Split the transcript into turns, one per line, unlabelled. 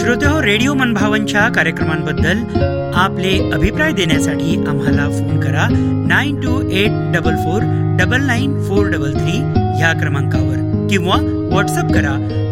श्रोतेहो, radio मनभावनच्या कार्यक्रमांबद्दल आपले अभिप्राय देण्यासाठी आम्हाला फोन करा 9284499433 ह्या क्रमांकावर किंवा व्हॉट्सअप करा